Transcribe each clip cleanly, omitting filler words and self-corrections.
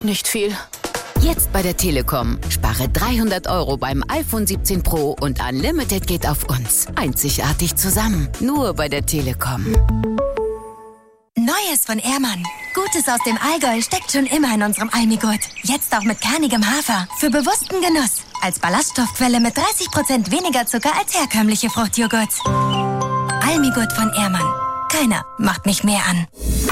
Nicht viel. Jetzt bei der Telekom. Spare 300 € beim iPhone 17 Pro und Unlimited geht auf uns. Einzigartig zusammen. Nur bei der Telekom. Neues von Ehrmann. Gutes aus dem Allgäu steckt schon immer in unserem Almigurt. Jetzt auch mit kernigem Hafer. Für bewussten Genuss. Als Ballaststoffquelle mit 30% weniger Zucker als herkömmliche Fruchtjoghurt. Almigurt von Ehrmann. Keiner macht mich mehr an.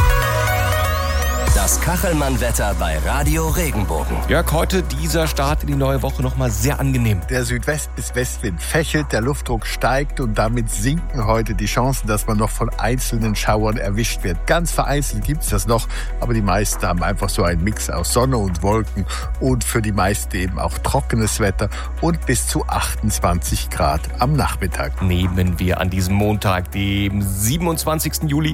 Das Kachelmann-Wetter bei Radio Regenbogen. Jörg, heute dieser Start in die neue Woche nochmal sehr angenehm. Der Südwest- bis Westwind fächelt, der Luftdruck steigt und damit sinken heute die Chancen, dass man noch von einzelnen Schauern erwischt wird. Ganz vereinzelt gibt es das noch, aber die meisten haben einfach so einen Mix aus Sonne und Wolken und für die meisten eben auch trockenes Wetter und bis zu 28 Grad am Nachmittag. Nehmen wir an diesem Montag, dem 27. Juli.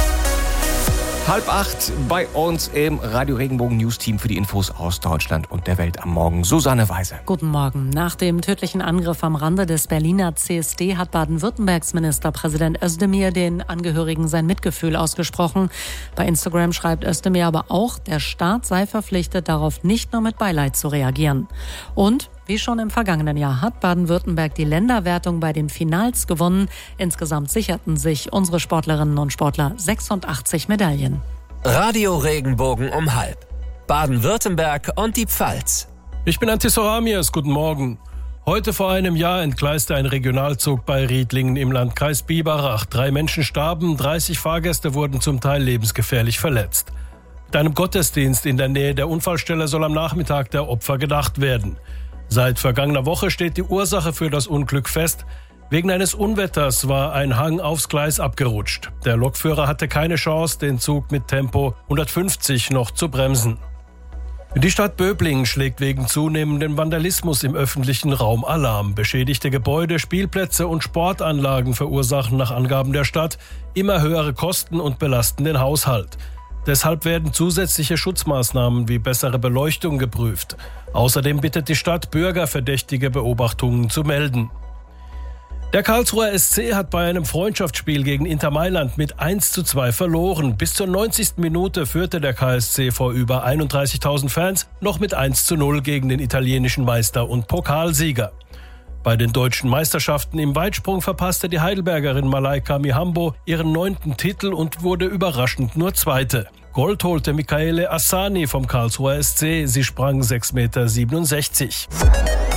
7:30 bei uns im Radio Regenbogen News Team für die Infos aus Deutschland und der Welt am Morgen. Susanne Weise. Guten Morgen. Nach dem tödlichen Angriff am Rande des Berliner CSD hat Baden-Württembergs Ministerpräsident Özdemir den Angehörigen sein Mitgefühl ausgesprochen. Bei Instagram schreibt Özdemir aber auch, der Staat sei verpflichtet, darauf nicht nur mit Beileid zu reagieren. Und wie schon im vergangenen Jahr hat Baden-Württemberg die Länderwertung bei den Finals gewonnen. Insgesamt sicherten sich unsere Sportlerinnen und Sportler 86 Medaillen. Radio Regenbogen um 12:30. Baden-Württemberg und die Pfalz. Ich bin Antis Horamias, guten Morgen. Heute vor einem Jahr entgleiste ein Regionalzug bei Riedlingen im Landkreis Biberach. 3 Menschen starben, 30 Fahrgäste wurden zum Teil lebensgefährlich verletzt. Mit einem Gottesdienst in der Nähe der Unfallstelle soll am Nachmittag der Opfer gedacht werden. Seit vergangener Woche steht die Ursache für das Unglück fest. Wegen eines Unwetters war ein Hang aufs Gleis abgerutscht. Der Lokführer hatte keine Chance, den Zug mit Tempo 150 noch zu bremsen. Die Stadt Böblingen schlägt wegen zunehmendem Vandalismus im öffentlichen Raum Alarm. Beschädigte Gebäude, Spielplätze und Sportanlagen verursachen nach Angaben der Stadt immer höhere Kosten und belasten den Haushalt. Deshalb werden zusätzliche Schutzmaßnahmen wie bessere Beleuchtung geprüft. Außerdem bittet die Stadt, Bürger verdächtige Beobachtungen zu melden. Der Karlsruher SC hat bei einem Freundschaftsspiel gegen Inter Mailand mit 1:2 verloren. Bis zur 90. Minute führte der KSC vor über 31.000 Fans noch mit 1:0 gegen den italienischen Meister und Pokalsieger. Bei den deutschen Meisterschaften im Weitsprung verpasste die Heidelbergerin Malaika Mihambo ihren 9. Titel und wurde überraschend nur Zweite. Gold holte Michaele Assani vom Karlsruher SC. Sie sprang 6,67 Meter.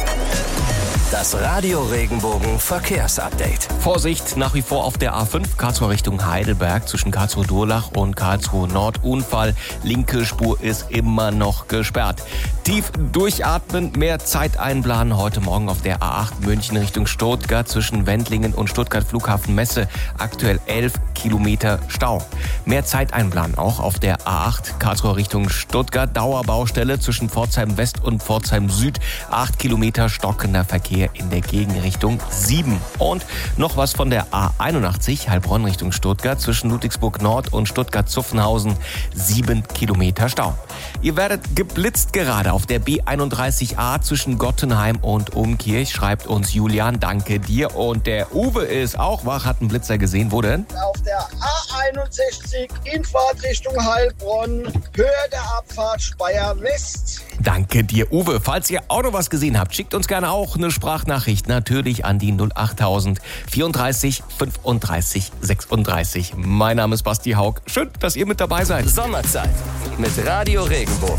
Das Radio Regenbogen Verkehrsupdate. Vorsicht nach wie vor auf der A5 Karlsruhe Richtung Heidelberg zwischen Karlsruhe-Durlach und Karlsruhe-Nord. Unfall, linke Spur ist immer noch gesperrt. Tief durchatmen, mehr Zeit einplanen. Heute Morgen auf der A8 München Richtung Stuttgart zwischen Wendlingen und Stuttgart Flughafen Messe. Aktuell 11 Kilometer Stau. Mehr Zeit einplanen auch auf der A8 Karlsruhe Richtung Stuttgart. Dauerbaustelle zwischen Pforzheim West und Pforzheim Süd. 8 Kilometer stockender Verkehr in der Gegenrichtung 7. Und noch was von der A81 Heilbronn Richtung Stuttgart zwischen Ludwigsburg Nord und Stuttgart-Zuffenhausen. 7 Kilometer Stau. Ihr werdet geblitzt gerade auf der B31A zwischen Gottenheim und Umkirch, schreibt uns Julian, danke dir. Und der Uwe ist auch wach, hat einen Blitzer gesehen. Wo denn? Auf der A61 in Fahrtrichtung Heilbronn, Höhe der Abfahrt Speyer West. Danke dir, Uwe. Falls ihr auch noch was gesehen habt, schickt uns gerne auch eine Sprachnachricht, natürlich an die 08000 34 35 36. Mein Name ist Basti Haug. Schön, dass ihr mit dabei seid. Sommerzeit mit Radio Regenbogen.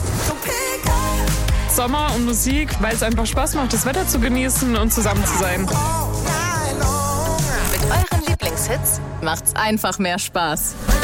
Sommer und Musik, weil es einfach Spaß macht, das Wetter zu genießen und zusammen zu sein. Mit euren Lieblingshits macht's einfach mehr Spaß.